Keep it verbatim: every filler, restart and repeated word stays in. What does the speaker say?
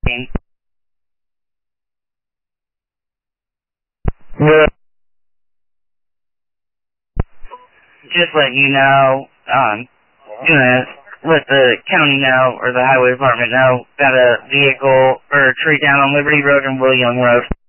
Yeah. Just letting you know, um, gonna let the county know, or the highway department know, got a vehicle or a tree down on Liberty Road and Will Young Road.